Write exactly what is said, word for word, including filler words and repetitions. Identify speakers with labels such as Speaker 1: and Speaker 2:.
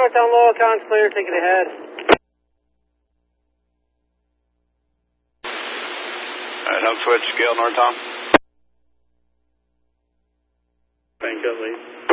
Speaker 1: Northtown low, con's clear, take it ahead.
Speaker 2: Alright, home switch, Gale, Northtown.
Speaker 3: Bank up, lead.